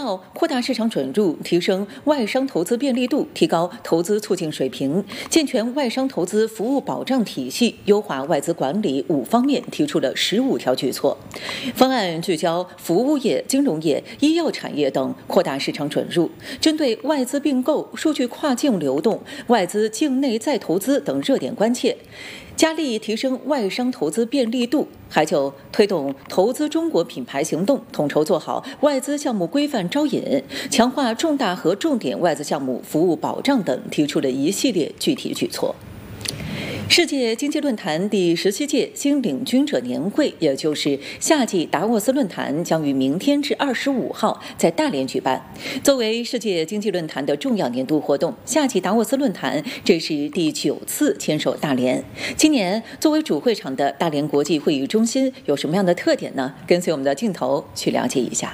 要扩大市场准入，提升外商投资便利度，提高投资促进水平，健全外商投资服务保障体系，优化外资管理5方面提出了15条举措。方案聚焦服务业、金融业、医药产业等扩大市场准入，针对外资并购、数据跨境流动、外资境内再投资等热点关切，加力提升外商投资便利度，还就推动投资中国品牌行动，统筹做好外资项目规范招引，强化重大和重点外资项目服务保障等，提出了一系列具体举措。世界经济论坛第17届新领军者年会，也就是夏季达沃斯论坛，将于明天至25号在大连举办。作为世界经济论坛的重要年度活动，夏季达沃斯论坛这是第9次牵手大连。今年作为主会场的大连国际会议中心有什么样的特点呢？跟随我们的镜头去了解一下。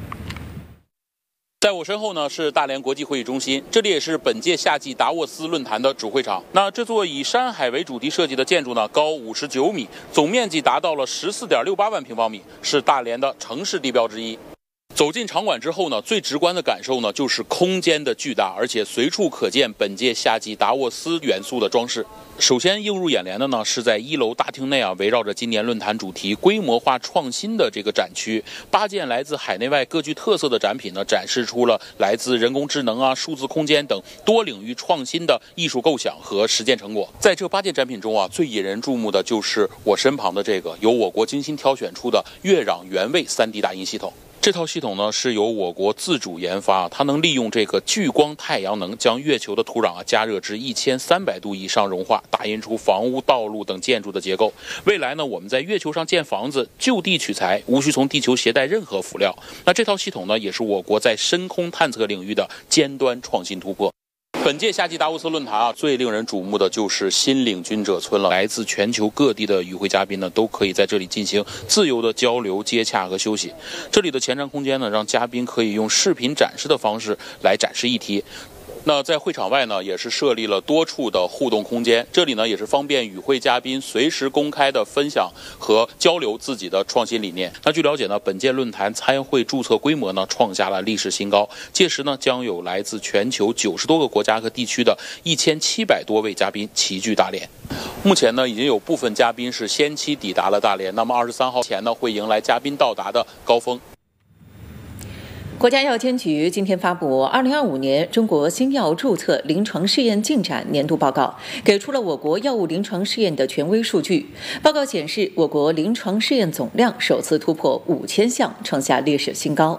在我身后呢是大连国际会议中心，这里也是本届夏季达沃斯论坛的主会场。那这座以山海为主题设计的建筑呢，高59米，总面积达到了14.68万平方米，是大连的城市地标之一。走进场馆之后呢，最直观的感受呢就是空间的巨大，而且随处可见本届夏季达沃斯元素的装饰。首先映入眼帘的呢，是在1楼大厅内围绕着今年论坛主题规模化创新的这个展区，8件来自海内外各具特色的展品呢，展示出了来自人工智能数字空间等多领域创新的艺术构想和实践成果。在这8件展品中最引人注目的就是我身旁的这个由我国精心挑选出的月壤原位3D 打印系统。这套系统呢是由我国自主研发，它能利用这个聚光太阳能将月球的土壤加热至1300度以上融化，打印出房屋、道路等建筑的结构。未来呢，我们在月球上建房子，就地取材，无需从地球携带任何辅料。那这套系统呢，也是我国在深空探测领域的尖端创新突破。本届夏季达沃斯论坛最令人瞩目的就是新领军者村了。来自全球各地的与会嘉宾呢，都可以在这里进行自由的交流、接洽和休息。这里的前瞻空间呢，让嘉宾可以用视频展示的方式来展示议题。那在会场外呢，也是设立了多处的互动空间，这里呢也是方便与会嘉宾随时公开的分享和交流自己的创新理念。那据了解呢，本届论坛参会注册规模呢创下了历史新高，届时呢将有来自全球90多个国家和地区的1700多位嘉宾齐聚大连。目前呢已经有部分嘉宾是先期抵达了大连，那么23号前呢会迎来嘉宾到达的高峰。 国家药监局今天发布2025年中国新药注册临床试验进展年度报告，给出了我国药物临床试验的权威数据。报告显示，我国临床试验总量首次突破5000项，创下历史新高。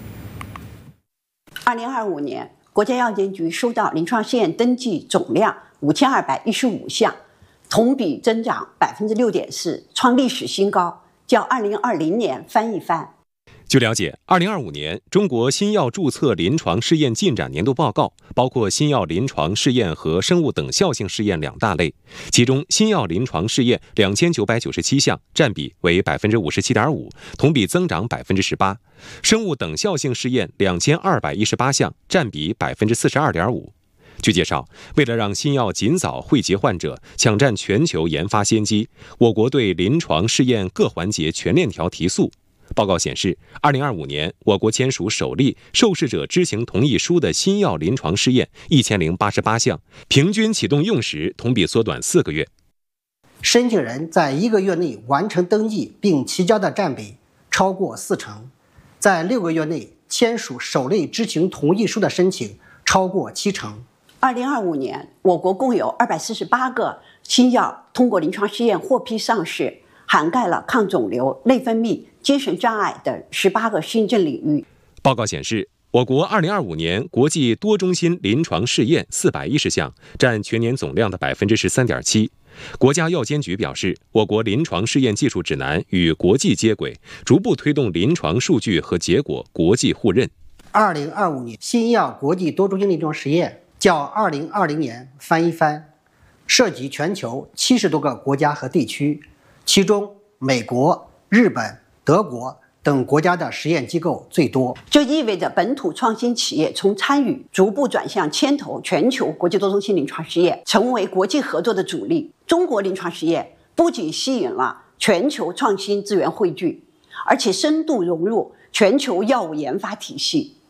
2025年，国家药监局收到临床试验登记总量5215项，同比增长6.4%，创历史新高，较2020年翻一番。 据了解，2025年中国新药注册临床试验进展年度报告包括新药临床试验和生物等效性试验2大类，其中新药临床试验2997项，占比为57.5%，同比增长18%；生物等效性试验2218项，占比42.5%。据介绍，为了让新药尽早惠及患者，抢占全球研发先机，我国对临床试验各环节全链条提速。报告显示，2025年我国签署首例受试者知情同意书的新药临床试验1088项，平均启动用时同比缩短4个月。 申请人在1个月内完成登记并提交的占比超过40%，在6个月内签署首类知情同意书的申请超过70%。 2025年，我国共有248个新药通过临床试验获批上市，涵盖了抗肿瘤、内分泌、精神障碍等18个新增领域。 报告显示，我国2025年国际多中心临床试验410项，占全年总量的13.7%。国家药监局表示，我国临床试验技术指南与国际接轨，逐步推动临床数据和结果国际互认。 2025年新药国际多中心临床实验较2020年翻一番，涉及全球70多个国家和地区，其中美国、日本、德国等国家的实验机构最多。 这意味着本土创新企业从参与逐步转向牵头全球国际多中心临床试验，成为国际合作的主力。中国临床试验不仅吸引了全球创新资源汇聚，而且深度融入全球药物研发体系。